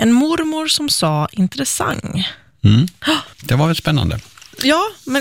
En mormor som sa intressant. Det var väl spännande. Ja, men...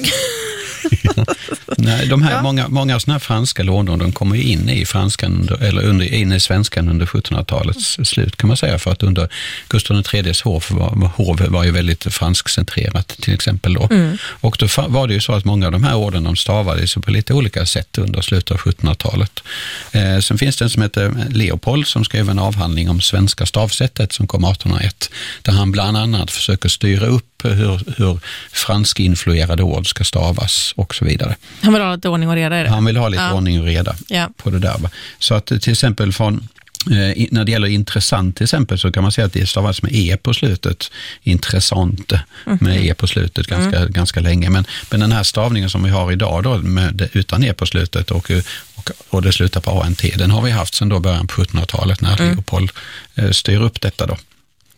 Nej, många sådana här franska lånord, de kommer ju in i franskan in i svenskan under 1700-talets slut, kan man säga, för att under Gustav III:s hov var ju väldigt franskcentrerat till exempel då. Och då var det ju så att många av de här orden, de stavades på lite olika sätt under slutet av 1700-talet. Sen finns det en som heter Leopold som skrev en avhandling om svenska stavsättet som kom 1801, där han bland annat försöker styra upp hur fransk-influerade ord ska stavas och så vidare. Han vill ha lite ordning och reda i det. Han vill ha lite ordning och reda på det där. Så att till exempel när det gäller intressant till exempel, så kan man säga att det stavas med e på slutet. Intressant med e på slutet ganska länge. Men den här stavningen som vi har idag då, utan e på slutet och det slutar på ANT, den har vi haft sedan då början på 1700-talet när Leopold styr upp detta då.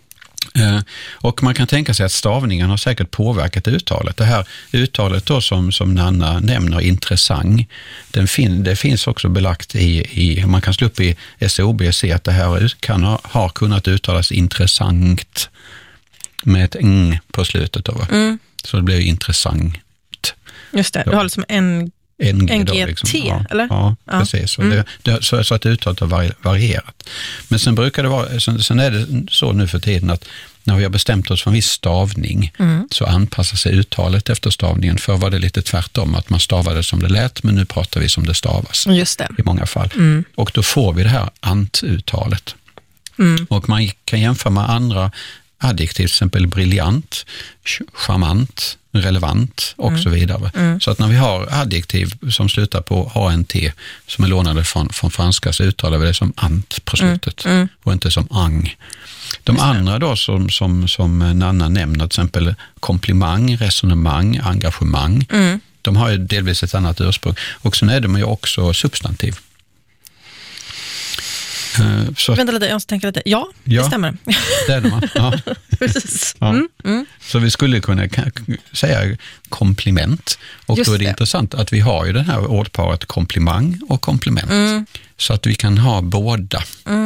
Och man kan tänka sig att stavningen har säkert påverkat uttalet. Det här uttalet då som Nanna nämner, intressant, det finns också belagt man kan slå upp i SOB och se att det här har kunnat uttalas intressant med ett ng på slutet då. Så det blir intressant. Just det, du har liksom NGT, liksom. eller? Ja, precis. Så att uttalet har varierat. Men sen brukar det vara, sen är det så nu för tiden att när vi har bestämt oss för en viss stavning så anpassar sig uttalet efter stavningen. För var det lite tvärtom, att man stavade som det lät, men nu pratar vi som det stavas. Just det. I många fall. Och då får vi det här ant-uttalet. Och man kan jämföra med andra adjektiv, till exempel briljant, charmant, relevant och så vidare. Så att när vi har adjektiv som slutar på ANT som är lånade från franska, så uttalar vi det som ant på slutet och inte som ang. De andra då som Nanna nämner, till exempel komplimang, resonemang, engagemang, de har ju delvis ett annat ursprung. Och sen är de ju också substantiv. Vänta lite, jag måste tänka lite. Ja, det stämmer. Det är de. Ja. Precis. Så vi skulle kunna säga kompliment. Och då är det intressant att vi har ju det här ordparet komplimang och komplement. Så att vi kan ha båda.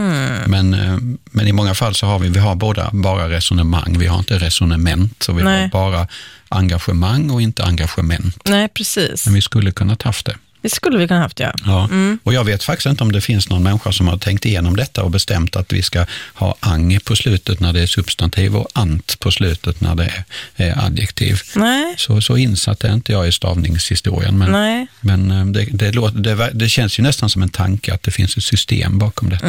Men i många fall så har vi har bara resonemang. Vi har inte resonement. Så vi har bara engagemang och inte engagement. Nej, precis. Men vi skulle kunna ta haft det. Det skulle vi kunna haft, ja. Och jag vet faktiskt inte om det finns någon människa som har tänkt igenom detta och bestämt att vi ska ha ang på slutet när det är substantiv och ant på slutet när det är adjektiv. Nej. Så insatt är inte jag i stavningshistorien. Men det känns ju nästan som en tanke att det finns ett system bakom detta.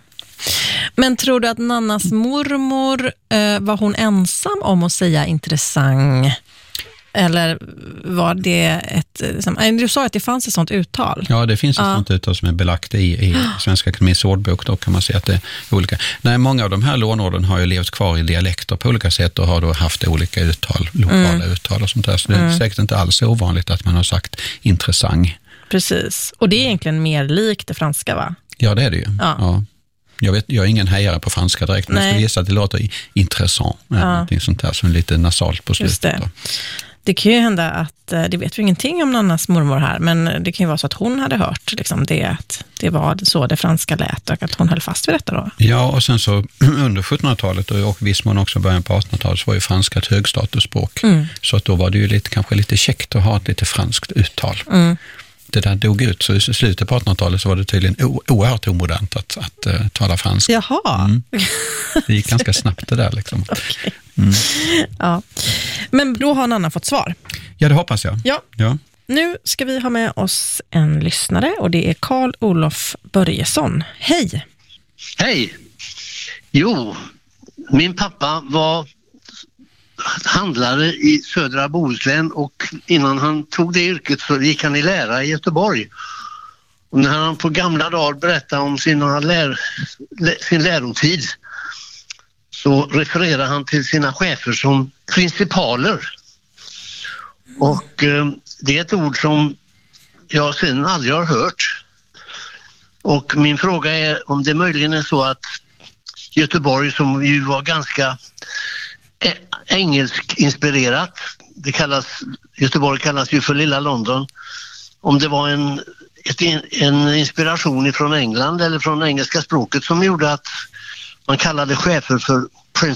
Men tror du att Nannas mormor, var hon ensam om att säga intressant? Eller var det du sa att det fanns ett sånt uttal. Ja, det finns ett sånt uttal som är belagt i Svenska Akademiens ordbok. Då kan man se att det är olika. Nej, många av de här lånorden har ju levt kvar i dialekter på olika sätt och har då haft olika uttal, lokala uttal och sånt där. Så det är säkert inte alls ovanligt att man har sagt intressant. Precis. Och det är egentligen mer likt det franska, va? Ja, det är det ju. Ja. Jag är ingen hejare på franska direkt, men jag skulle gissa att det låter intressant. Någonting sånt där som är lite nasalt på slutet. Det kan ju hända att, det vet vi ingenting om Nannas mormor här, men det kan ju vara så att hon hade hört liksom att det var så det franska lät och att hon höll fast vid detta då. Ja, och sen så under 1700-talet och viss mån också början på 1800-talet så var ju franska ett högstatusspråk. Så att då var det ju kanske lite käckt att ha ett lite franskt uttal. Det där dog ut, så i slutet på 1800-talet så var det tydligen oerhört omodernt att tala franska. Jaha. Det gick ganska snabbt det där liksom. Okay. Ja. Men då har Nanna fått svar. Ja, det hoppas jag. Ja. Nu ska vi ha med oss en lyssnare och det är Carl-Olof Börjesson. Hej! Hej! Jo, min pappa var handlare i södra Bohuslän och innan han tog det yrket så gick han i lära i Göteborg. Och när han på gamla dagar berättade om sin lärotid så refererar han till sina chefer som principaler. Och det är ett ord som jag sen aldrig har hört. Och min fråga är om det möjligen är så att Göteborg, som ju var ganska engelsk-inspirerat, Göteborg kallas ju för lilla London, om det var en inspiration från England eller från engelska språket som gjorde att man kallade chefer för